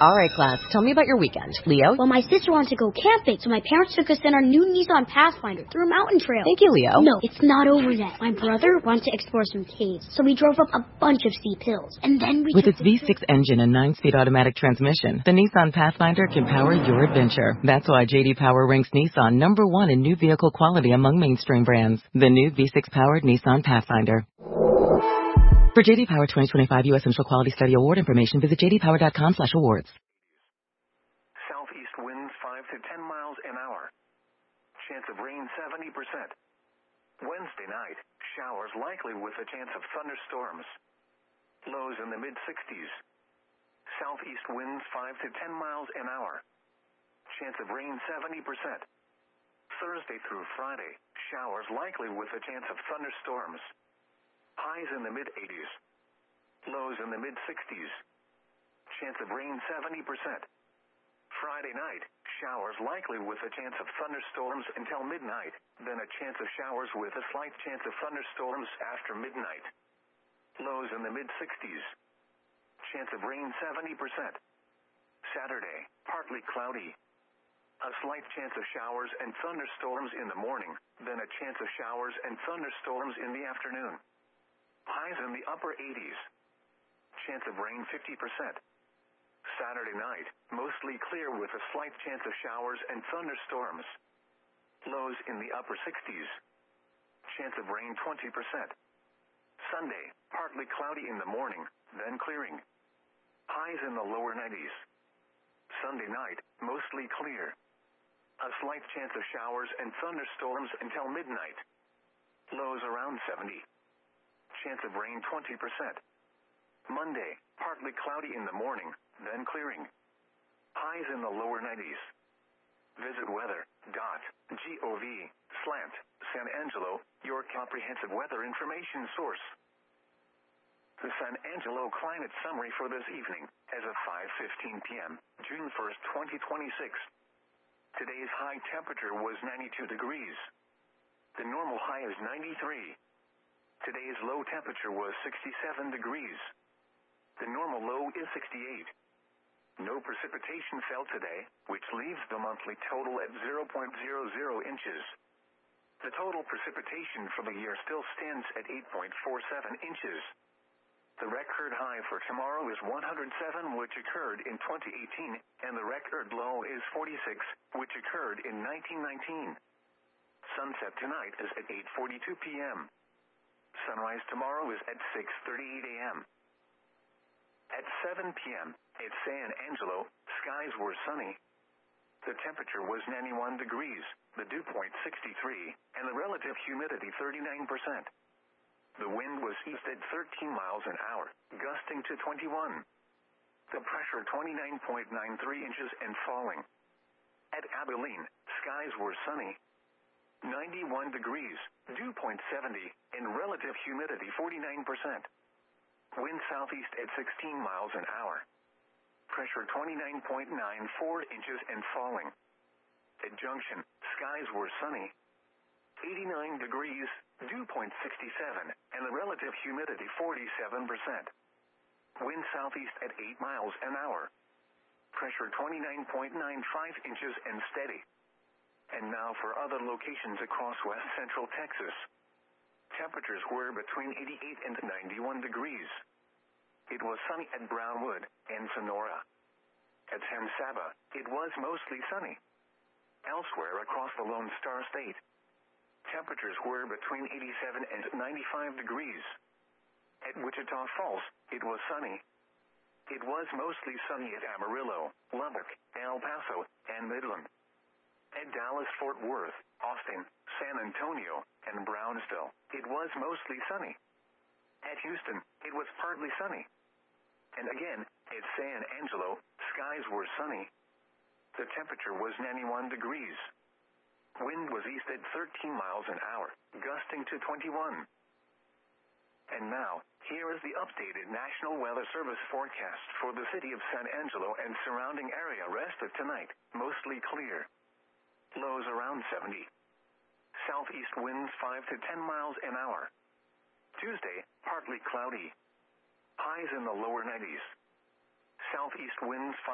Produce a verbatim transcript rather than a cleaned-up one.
All right, class, tell me about your weekend. Leo? Well, my sister wanted to go camping, so my parents took us in our new Nissan Pathfinder through a mountain trail. Thank you, Leo. No, it's not over yet. My brother wanted to explore some caves, so we drove up a bunch of steep hills, and then we With took its V six engine and nine-speed automatic transmission, the Nissan Pathfinder can power your adventure. That's why J D Power ranks Nissan number one in new vehicle quality among mainstream brands. The new V six-powered Nissan Pathfinder. For J D Power twenty twenty-five U S Central Quality Study Award information, visit j d power dot com slash awards. Southeast winds five to ten miles an hour. Chance of rain seventy percent. Wednesday night, showers likely with a chance of thunderstorms. Lows in the mid sixties. Southeast winds five to ten miles an hour. Chance of rain seventy percent. Thursday through Friday, showers likely with a chance of thunderstorms. Highs in the mid eighties. Lows in the mid sixties. Chance of rain seventy percent. Friday night, showers likely with a chance of thunderstorms until midnight, then a chance of showers with a slight chance of thunderstorms after midnight. Lows in the mid sixties. Chance of rain seventy percent. Saturday, partly cloudy. A slight chance of showers and thunderstorms in the morning, then a chance of showers and thunderstorms in the afternoon. Highs in the upper eighties. Chance of rain fifty percent. Saturday night, mostly clear with a slight chance of showers and thunderstorms. Lows in the upper sixties. Chance of rain twenty percent. Sunday, partly cloudy in the morning, then clearing. Highs in the lower nineties. Sunday night, mostly clear. A slight chance of showers and thunderstorms until midnight. Lows around seventy. Chance of rain twenty percent. Monday, partly cloudy in the morning, then clearing. Highs in the lower nineties. Visit weather dot gov slash San Angelo, your comprehensive weather information source. The San Angelo climate summary for this evening, as of five fifteen p.m., June first, twenty twenty-six. Today's high temperature was ninety-two degrees. The normal high is ninety-three. Today's low temperature was sixty-seven degrees. The normal low is sixty-eight. No precipitation fell today, which leaves the monthly total at zero point zero zero inches. The total precipitation for the year still stands at eight point four seven inches. The record high for tomorrow is one hundred seven, which occurred in twenty eighteen, and the record low is forty-six, which occurred in nineteen nineteen. Sunset tonight is at eight forty-two p.m. Sunrise tomorrow is at six thirty-eight a.m. At seven p.m., at San Angelo, skies were sunny. The temperature was ninety-one degrees, the dew point sixty-three, and the relative humidity thirty-nine percent. The wind was east at thirteen miles an hour, gusting to twenty-one. The pressure twenty-nine point nine three inches and falling. At Abilene, skies were sunny. ninety-one degrees, dew point seventy, and relative humidity forty-nine percent. Wind southeast at sixteen miles an hour. Pressure twenty-nine point nine four inches and falling. At Junction, skies were sunny. eighty-nine degrees, dew point sixty-seven, and the relative humidity forty-seven percent. Wind southeast at eight miles an hour. Pressure twenty-nine point nine five inches and steady. And now for other locations across west central Texas. Temperatures were between eighty-eight and ninety-one degrees. It was sunny at Brownwood and Sonora. At San Saba, it was mostly sunny. Elsewhere across the Lone Star State, temperatures were between eighty-seven and ninety-five degrees. At Wichita Falls, it was sunny. It was mostly sunny at Amarillo, Lubbock, El Paso, and Midland. At Dallas-Fort Worth, Austin, San Antonio, and Brownsville, it was mostly sunny. At Houston, it was partly sunny. And again, at San Angelo, skies were sunny. The temperature was ninety-one degrees. Wind was east at thirteen miles an hour, gusting to twenty-one. And now, here is the updated National Weather Service forecast for the city of San Angelo and surrounding area rest of tonight, mostly clear. Lows around seventy. Southeast winds five to ten miles an hour. Tuesday, partly cloudy. Highs in the lower nineties. Southeast winds five